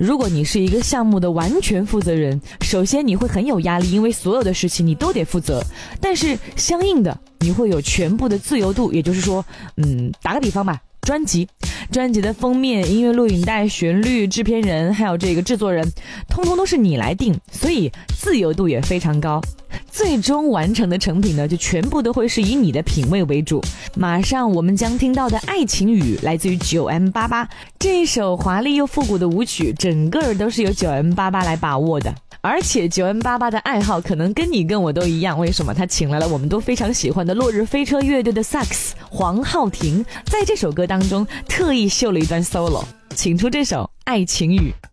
如果你是一个项目的完全负责人，首先你会很有压力，因为所有的事情你都得负责，但是相应的你会有全部的自由度，也就是说，打个比方吧，专辑的封面、音乐录影带、旋律、制片人还有这个制作人，通通都是你来定，所以自由度也非常高。最终完成的成品呢，就全部都会是以你的品味为主。马上我们将听到的《爱情雨》来自于 9M88， 这一首华丽又复古的舞曲，整个都是由 9M88 来把握的。而且 9M88 的爱好可能跟你跟我都一样，为什么？他请来了我们都非常喜欢的落日飞车乐队的萨克斯黄浩庭，在这首歌当中特意秀了一段 solo， 请出这首《爱情雨》。